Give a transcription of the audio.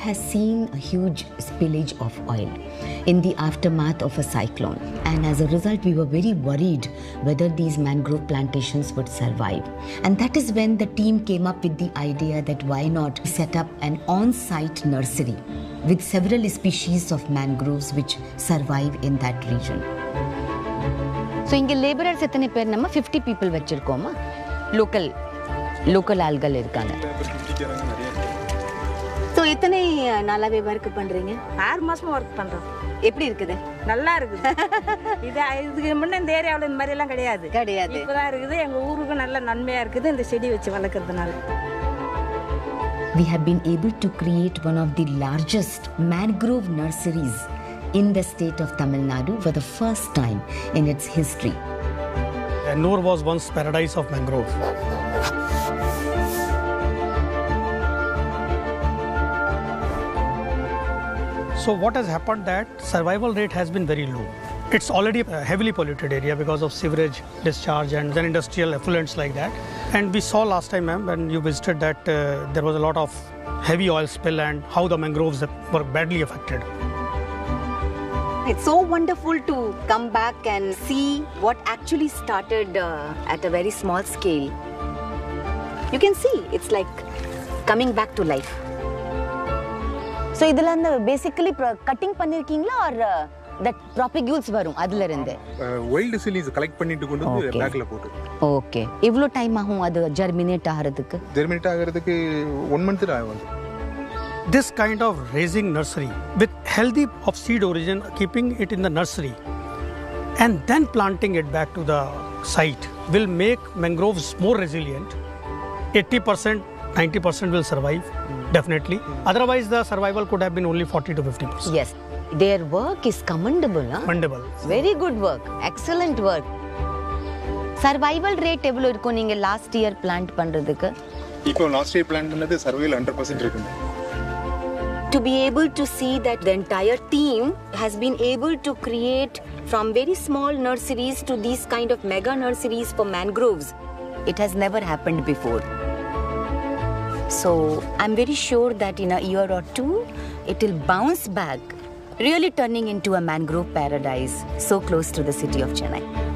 has seen a huge spillage of oil in the aftermath of a cyclone, and as a result we were very worried whether these mangrove plantations would survive. And that is when the team came up with the idea that why not set up an on-site nursery with several species of mangroves which survive in that region. So inge laborers எத்தனை பேர் நம்ம 50 people வச்சிருக்கோமா local ஆள்கள் இருக்காங்க. So எத்தனை நாளாவே work பண்றீங்க? 6 மாசமா work பண்றோம். எப்படி இருக்குது? நல்லா இருக்குது. இதுக்கு முன்ன இந்த ஏரியாவுல இந்த மாதிரி எல்லாம் கிடையாது. இப்பதான் இருக்குது. எங்க ஊருக்கு நல்ல நன்மையா இருக்குது இந்த செடி வச்சு வளர்க்கறதுனால. We have been able to create one of the largest mangrove nurseries in the state of Tamil Nadu for the first time in its history. Ennore was once paradise of mangrove. So what has happened that survival rate has been very low. It's already a heavily polluted area because of sewerage discharge and then industrial effluents like that. And we saw last time, ma'am, when you visited that there was a lot of heavy oil spill and how the mangroves were badly affected. It's so wonderful to come back and see what actually started at a very small scale. You can see it's like coming back to life. So idhula basically cutting pannirkingla or that propagules varum adula irundhe wild seeds collect பண்ணிட்டு கொண்டு வந்து பேக்ல போட்டு. Okay, evlo time ஆகும் அது germinate ஆகிறதுக்கு? Germinate ஆகிறதுக்கு 1 month ஆகும். This kind of raising nursery with healthy of seed origin, keeping it in the nursery and then planting it back to the site will make mangroves more resilient. 80%, 90% will survive, definitely. Otherwise, the survival could have been only 40 to 50%. Yes, their work is commendable. Commendable. Very good work, excellent work. Survival rate எவ்வளவு இருக்கும் நீங்க last year plant பண்றதுக்கு? இப்போ last year plant பண்ணது survival 100% இருக்கு. To be able to see that the entire team has been able to create from very small nurseries to these kind of mega nurseries for mangroves, it has never happened before. So I'm very sure that in a year or two, it will bounce back, really turning into a mangrove paradise so close to the city of Chennai.